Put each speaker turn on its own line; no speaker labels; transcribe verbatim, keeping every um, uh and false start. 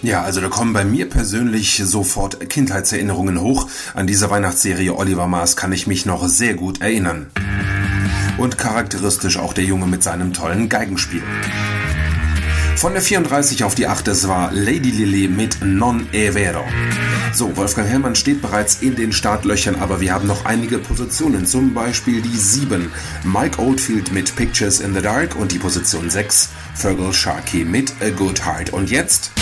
Ja, also da kommen bei mir persönlich sofort Kindheitserinnerungen hoch. An diese Weihnachtsserie Oliver Mars kann ich mich noch sehr gut erinnern. Und charakteristisch auch der Junge mit seinem tollen Geigenspiel. Von der vierunddreißig auf die acht, es war Lady Lily mit Non è vero. So, Wolfgang Hellmann steht bereits in den Startlöchern, aber wir haben noch einige Positionen, zum Beispiel die sieben. Mike Oldfield mit Pictures in the Dark und die Position sechs. Feargal Sharkey mit A Good Heart. Und jetzt